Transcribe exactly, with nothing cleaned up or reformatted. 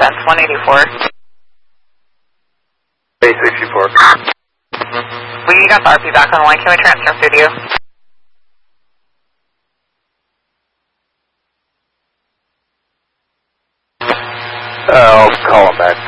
Defense one eighty-four. eight sixty-four. We got the R P back on the line. Can we transfer through to you? Uh, I'll call him back.